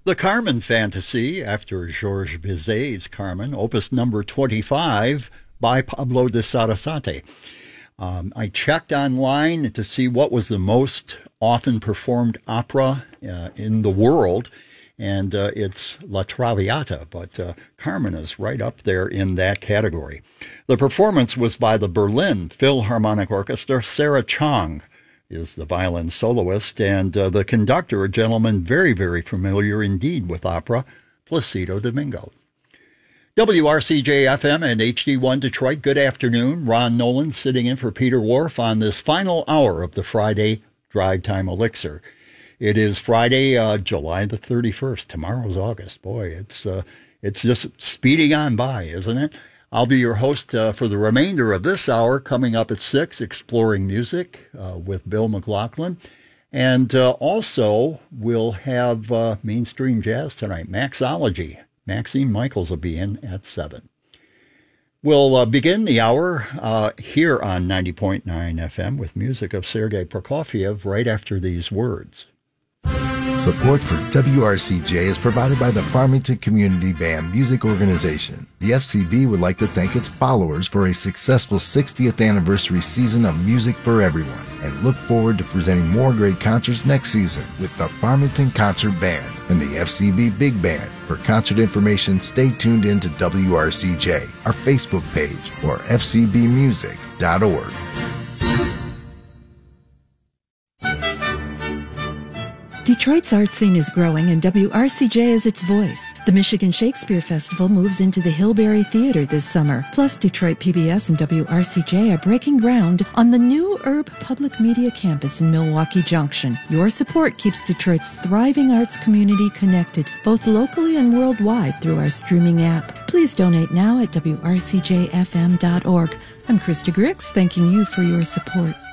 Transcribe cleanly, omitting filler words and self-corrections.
The Carmen Fantasy, after Georges Bizet's Carmen, opus number 25 by Pablo de Sarasate. I checked online to see what was the most often performed opera in the world, and it's La Traviata, but Carmen is right up there in that category. The performance was by the Berlin Philharmonic Orchestra. Sarah Chong is the violin soloist, and the conductor, a gentleman very, very familiar indeed with opera, Placido Domingo. WRCJ-FM and HD1 Detroit, good afternoon. Ron Nolan sitting in for Peter Wharf on this final hour of the Friday Drive Time Elixir. It is Friday, July the 31st. Tomorrow's August. Boy, it's just speeding on by, isn't it? I'll be your host for the remainder of this hour, coming up at 6, Exploring Music with Bill McLaughlin. And also, we'll have mainstream jazz tonight, Maxology. Maxine Michaels will be in at 7. We'll begin the hour here on 90.9 FM with music of Sergei Prokofiev right after these words. Support for WRCJ is provided by the Farmington Community Band Music Organization. The FCB would like to thank its followers for a successful 60th anniversary season of music for everyone and look forward to presenting more great concerts next season with the Farmington Concert Band and the FCB Big Band. For concert information, stay tuned in to WRCJ, our Facebook page, or fcbmusic.org. Detroit's art scene is growing and WRCJ is its voice. The Michigan Shakespeare Festival moves into the Hillberry Theater this summer. Plus, Detroit PBS and WRCJ are breaking ground on the new Urb Public Media Campus in Milwaukee Junction. Your support keeps Detroit's thriving arts community connected, both locally and worldwide through our streaming app. Please donate now at WRCJFM.org. I'm Krista Grix, thanking you for your support.